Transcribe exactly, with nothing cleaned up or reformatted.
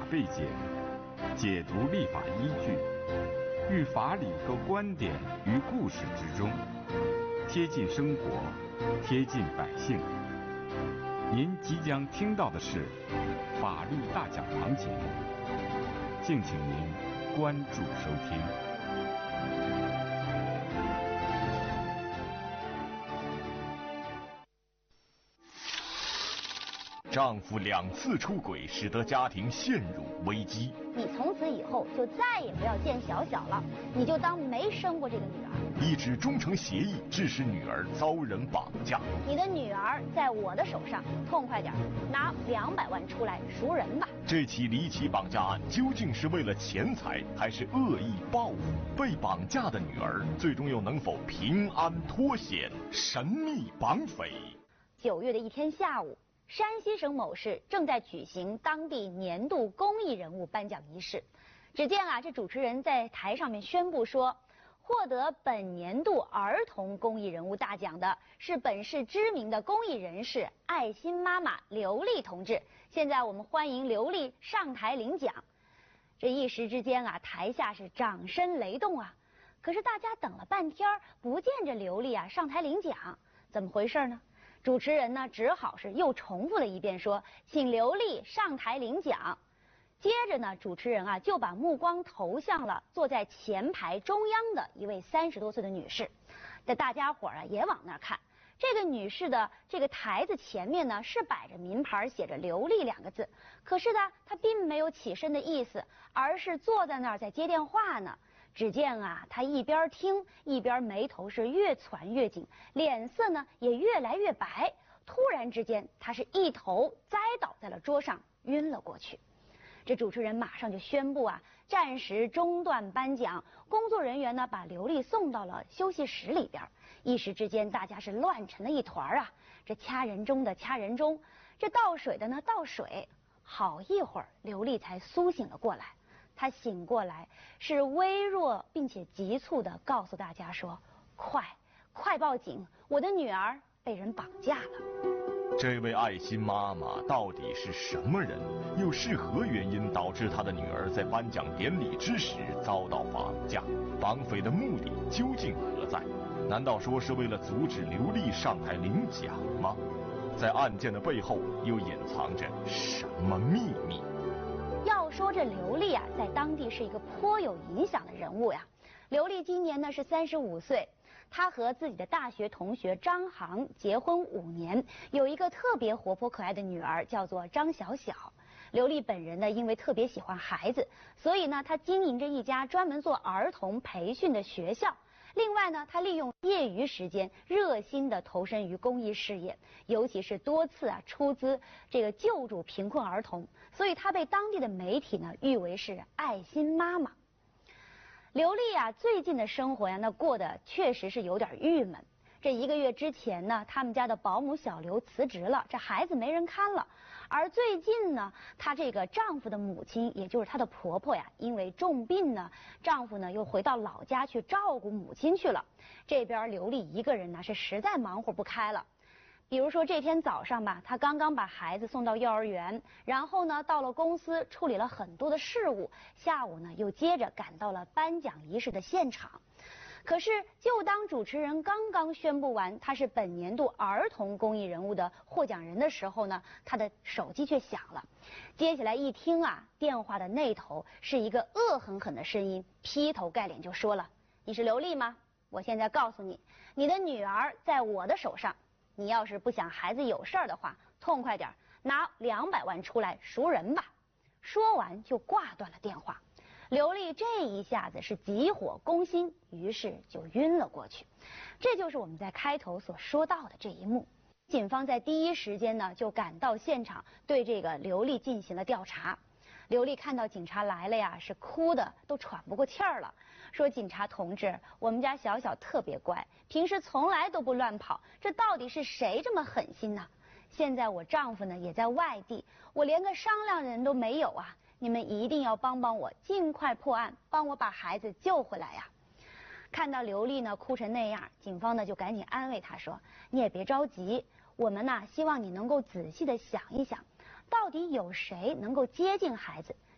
背景，解读立法依据，寓法理和观点于故事之中，贴近生活，贴近百姓。您即将听到的是《法律大讲堂》节目，敬请您关注收听。 丈夫两次出轨，使得家庭陷入危机。 你从此以后就再也不要见小小了，你就当没生过这个女儿。 一纸忠诚协议致使女儿遭人绑架。 你的女儿在我的手上，痛快点，拿两百万出来赎人吧。 这起离奇绑架案究竟是为了钱财，还是恶意报复？被绑架的女儿最终又能否平安脱险？神秘绑匪。 九月的一天下午，山西省某市正在举行当地年度公益人物颁奖仪式。只见啊，这主持人在台上面宣布说，获得本年度儿童公益人物大奖的是本市知名的公益人士爱心妈妈刘丽同志。现在我们欢迎刘丽上台领奖。这一时之间啊，台下是掌声雷动啊。可是大家等了半天不见着刘丽啊上台领奖，怎么回事呢？主持人呢只好是又重复了一遍说，请刘丽上台领奖。接着呢，主持人啊就把目光投向了坐在前排中央的一位三十多岁的女士。这大家伙啊也往那儿看，这个女士的这个台子前面呢是摆着名牌，写着刘丽两个字，可是呢她并没有起身的意思，而是坐在那儿在接电话呢。只见啊，她一边听一边眉头是越攒越紧，脸色呢也越来越白。突然之间，她是一头栽倒在了桌上，晕了过去。这主持人马上就宣布啊，暂时中断颁奖。工作人员呢把刘丽送到了休息室里边。一时之间，大家是乱成了一团啊！这掐人中的掐人中，这倒水的呢倒水。好一会儿，刘丽才苏醒了过来。她醒过来是微弱并且急促地告诉大家说：“快，快报警！我的女儿被人绑架了。” 这位爱心妈妈到底是什么人？又是何原因导致她的女儿在颁奖典礼之时遭到绑架？绑匪的目的究竟何在？难道说是为了阻止刘丽上台领奖吗？在案件的背后又隐藏着什么秘密？ 要说这刘丽啊，在当地是一个颇有影响的人物呀。刘丽今年呢是三十五岁，她和自己的大学同学张航结婚五年，有一个特别活泼可爱的女儿，叫做张小小。刘丽本人呢，因为特别喜欢孩子，所以呢，她经营着一家专门做儿童培训的学校。另外呢，她利用业余时间热心地投身于公益事业，尤其是多次啊出资这个救助贫困儿童，所以她被当地的媒体呢誉为是爱心妈妈。刘丽啊，最近的生活呀，那过得确实是有点郁闷。这一个月之前呢，他们家的保姆小刘辞职了，这孩子没人看了。而最近呢，她这个丈夫的母亲，也就是她的婆婆呀，因为重病呢，丈夫呢又回到老家去照顾母亲去了。这边刘丽一个人呢，是实在忙活不开了。比如说这天早上吧，她刚刚把孩子送到幼儿园，然后呢到了公司处理了很多的事务，下午呢又接着赶到了颁奖仪式的现场。可是就当主持人刚刚宣布完她是本年度儿童公益人物的获奖人的时候呢，她的手机却响了。接下来一听啊，电话的那头是一个恶狠狠的声音，劈头盖脸就说了：“你是刘丽吗？我现在告诉你，你的女儿在我的手上。你要是不想孩子有事儿的话，痛快点，拿两百万出来赎人吧。”说完就挂断了电话。刘丽这一下子是急火攻心，于是就晕了过去。这就是我们在开头所说到的这一幕。警方在第一时间呢就赶到现场，对这个刘丽进行了调查。刘丽看到警察来了呀，是哭的都喘不过气儿了，说：“警察同志，我们家小小特别乖，平时从来都不乱跑，这到底是谁这么狠心呢？现在我丈夫呢也在外地，我连个商量人都没有啊！你们一定要帮帮我，尽快破案，帮我把孩子救回来呀！”看到刘丽呢哭成那样，警方呢就赶紧安慰她说：“你也别着急，我们呢希望你能够仔细的想一想，到底有谁能够接近孩子，